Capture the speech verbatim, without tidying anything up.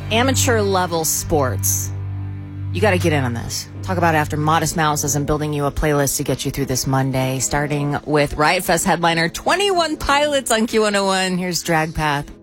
amateur level sports. You got to get in on this. Talk about it after Modest Mouse as I'm building you a playlist to get you through this Monday, starting with Riot Fest headliner twenty-one Pilots on Q one oh one. Here's Drag Path.